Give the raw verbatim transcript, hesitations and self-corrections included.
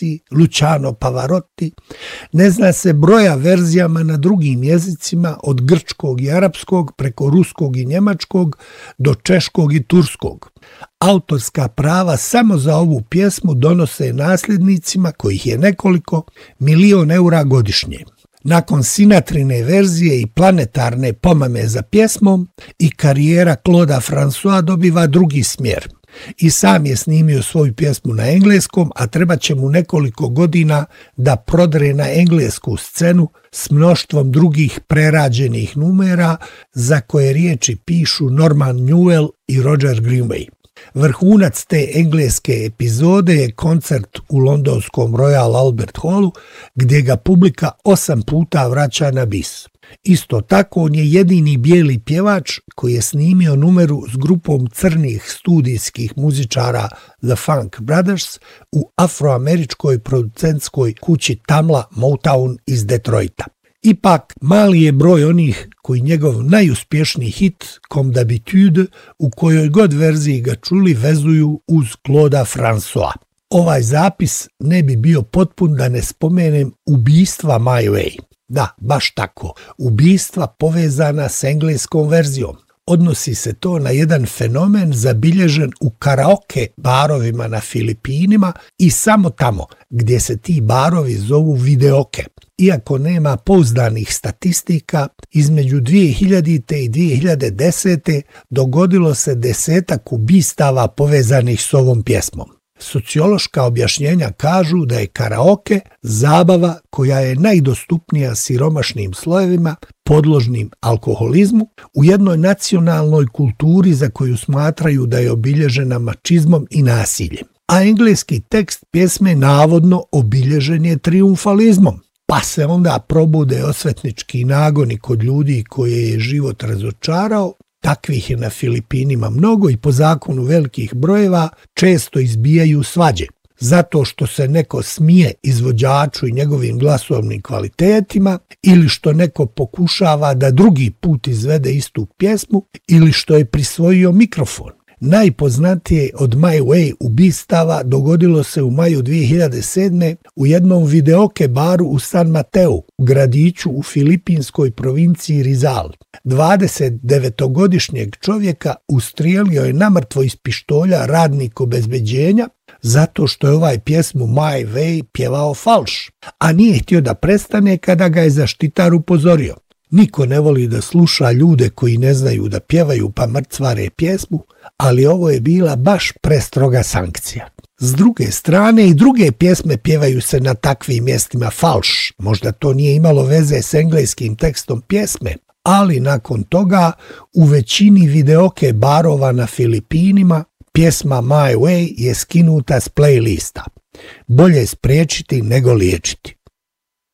Rossi, Luciano Pavarotti. Ne zna se broja verzijama na drugim jezicima od grčkog i arapskog preko ruskog i njemačkog do češkog i turskog. Autorska prava samo za ovu pjesmu donose nasljednicima, kojih je nekoliko, milion eura godišnje. Nakon Sinatrine verzije i planetarne pomame za pjesmom, i karijera Claude'a Françoisa dobiva drugi smjer. I sam je snimio svoju pjesmu na engleskom, a treba će mu nekoliko godina da prodre na englesku scenu s mnoštvom drugih prerađenih numera za koje riječi pišu Norman Newell i Roger Greenway. Vrhunac te engleske epizode je koncert u londonskom Royal Albert Hallu, gdje ga publika osam puta vraća na bis. Isto tako, on je jedini bijeli pjevač koji je snimio numeru s grupom crnih studijskih muzičara The Funk Brothers u afroameričkoj producentskoj kući Tamla Motown iz Detroita. Ipak, mali je broj onih koji njegov najuspješniji hit Comme d'habitude, u kojoj god verziji ga čuli, vezuju uz Claude'a Françoisa. Ovaj zapis ne bi bio potpun da ne spomenem ubistva My Way. Da, baš tako, ubistva povezana s engleskom verzijom. Odnosi se to na jedan fenomen zabilježen u karaoke barovima na Filipinima i samo tamo gdje se ti barovi zovu videoke. Iako nema pouzdanih statistika, između dvije hiljadite i dvije hiljade desete dogodilo se desetak ubistava povezanih s ovom pjesmom. Sociološka objašnjenja kažu da je karaoke zabava koja je najdostupnija siromašnim slojevima podložnim alkoholizmu u jednoj nacionalnoj kulturi za koju smatraju da je obilježena mačizmom i nasiljem. A engleski tekst pjesme navodno obilježen je trijumfalizmom. Pa se onda probude osvetnički nagoni kod ljudi koje je život razočarao. Takvih je na Filipinima mnogo i po zakonu velikih brojeva često izbijaju svađe. Zato što se neko smije izvođaču i njegovim glasovnim kvalitetima, ili što neko pokušava da drugi put izvede istu pjesmu, ili što je prisvojio mikrofon. Najpoznatije od My Way ubistava dogodilo se u maju dvije hiljade sedme u jednom videoke baru u San Mateu, gradiću u filipinskoj provinciji Rizal. dvadesetdevetogodišnjeg čovjeka ustrijelio je namrtvo iz pištolja radnik obezbeđenja zato što je ovaj pjesmu My Way pjevao falš, a nije htio da prestane kada ga je zaštitar upozorio. Niko ne voli da sluša ljude koji ne znaju da pjevaju pa mrcvare pjesmu, ali ovo je bila baš prestroga sankcija. S druge strane, i druge pjesme pjevaju se na takvim mjestima falš. Možda to nije imalo veze s engleskim tekstom pjesme, ali nakon toga u većini videoke barova na Filipinima pjesma My Way je skinuta s playlista. Bolje spriječiti nego liječiti.